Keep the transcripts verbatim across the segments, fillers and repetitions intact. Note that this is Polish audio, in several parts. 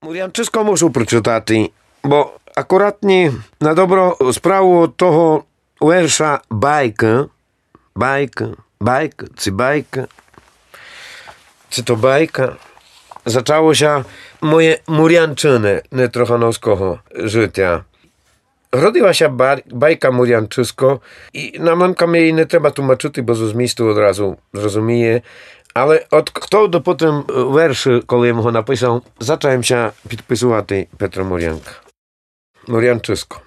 Мур'янчисько мушу прочитати, бо акуратні на добро справу того верша байка, байка, байка, ці байка, ці то байка, zaczęło moje Mur'янчини нетрохановського життя. Родила się bajka Mur'янчисько i na mankam jej nie trzeba tłumaczyć, bo z mistu od razu zrozumie. Ale od kto do potem werszy, kiedy go napisał, zacząłem się podpisywać Petra Mur'янка. Mur'янчисько.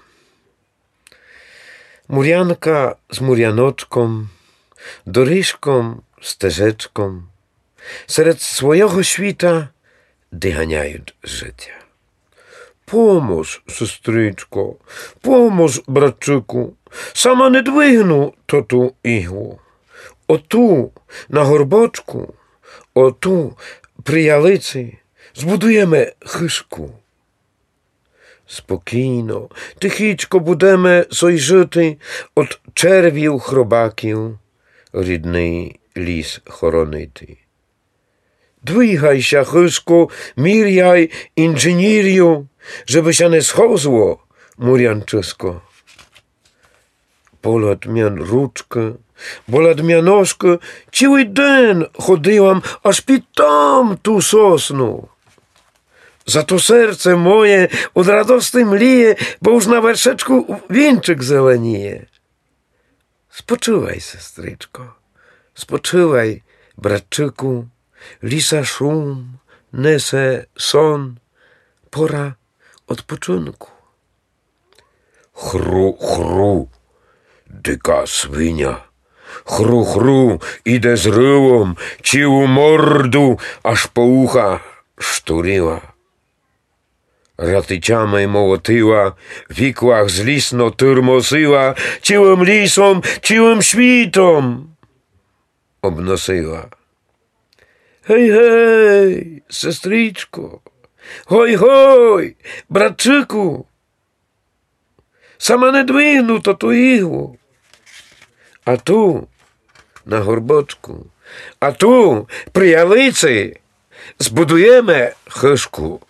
Mur'янка z Mur'яnoczką, dorożką, steżeczką, серед swojego świta dyganiają życia. Pomóż, sestryczko, pomóż, bratczyku, sama nie dwignu to tu igłu. O tu, na горбочку, o tu, pri ялиці, збудуємо хишку. Спокійно, тихічко будемо сой жити от червів хробаків, рідний ліс хоронити. Двигайся, хишко, міряй інженір'ю, żeby się nie schozło, Mur'янчисько. Bolad mian ruczkę, bolad mian nóżkę, cały dzień chodziłam, aż pi tam tu sosnu. Za to serce moje od radości mlije, bo już na werszeczku wieńczyk zelenieje. Spoczywaj, sestryczko, spoczywaj, bratczyku, lisa szum, nese son, pora odpoczynku. Chru, chru, dyka swinia. Chru, chru, idę z ryłą, ciu mordu, aż po ucha szturiła. Ratyciamej mołotyła, w ikłach zlisno tyrmosiła, ciłem lisom, ciłem świtom obnosiła. Hej, hej, sestryczko, hoj, hoj, bratczyku, sama nie dwignu to tu igłu. A tu, na горбочку, a tu, pri ялиці, збудуємо хишку.